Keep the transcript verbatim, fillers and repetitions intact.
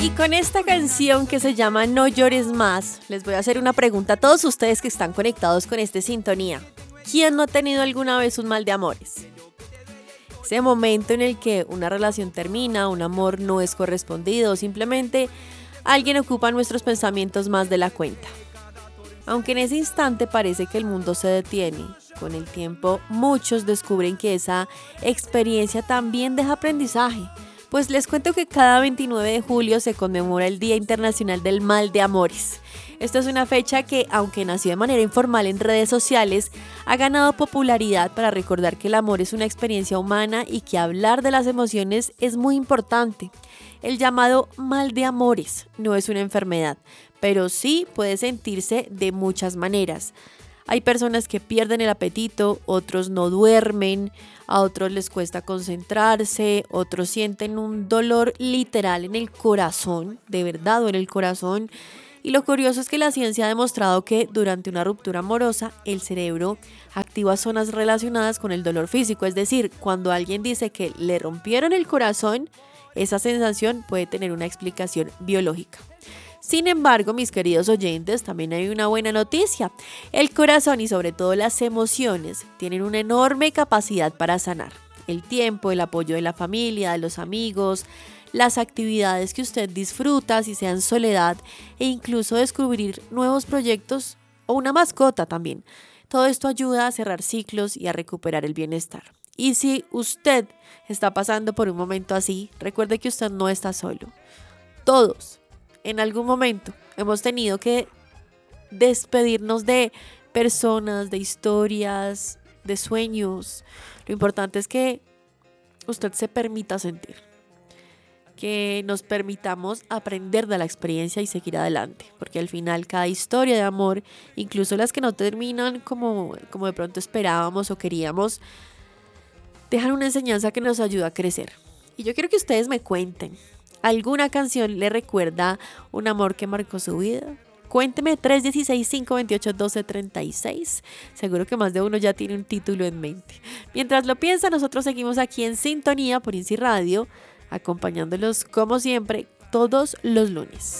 Y con esta canción que se llama No llores más, les voy a hacer una pregunta a todos ustedes que están conectados con esta sintonía. ¿Quién no ha tenido alguna vez un mal de amores? Ese momento en el que una relación termina, un amor no es correspondido, o simplemente alguien ocupa nuestros pensamientos más de la cuenta. Aunque en ese instante parece que el mundo se detiene, con el tiempo muchos descubren que esa experiencia también deja aprendizaje. Pues les cuento que cada veintinueve de julio se conmemora el Día Internacional del Mal de Amores. Esta es una fecha que, aunque nació de manera informal en redes sociales, ha ganado popularidad para recordar que el amor es una experiencia humana y que hablar de las emociones es muy importante. El llamado mal de amores no es una enfermedad, pero sí puede sentirse de muchas maneras. Hay personas que pierden el apetito, otros no duermen, a otros les cuesta concentrarse, otros sienten un dolor literal en el corazón, de verdad o en el corazón. Y lo curioso es que la ciencia ha demostrado que durante una ruptura amorosa el cerebro activa zonas relacionadas con el dolor físico. Es decir, cuando alguien dice que le rompieron el corazón, esa sensación puede tener una explicación biológica. Sin embargo, mis queridos oyentes, también hay una buena noticia. El corazón y sobre todo las emociones tienen una enorme capacidad para sanar. El tiempo, el apoyo de la familia, de los amigos, las actividades que usted disfruta, si sea en soledad, e incluso descubrir nuevos proyectos o una mascota también. Todo esto ayuda a cerrar ciclos y a recuperar el bienestar. Y si usted está pasando por un momento así, recuerde que usted no está solo. Todos, en algún momento, hemos tenido que despedirnos de personas, de historias, de sueños. Lo importante es que usted se permita sentir, que nos permitamos aprender de la experiencia y seguir adelante, porque al final cada historia de amor, incluso las que no terminan como, como de pronto esperábamos o queríamos, dejan una enseñanza que nos ayuda a crecer. Y yo quiero que ustedes me cuenten, ¿alguna canción le recuerda un amor que marcó su vida? Cuénteme tres uno seis, cinco dos ocho, uno dos tres seis. Seguro que más de uno ya tiene un título en mente. Mientras lo piensa, nosotros seguimos aquí en sintonía por INSI Radio, acompañándolos como siempre todos los lunes.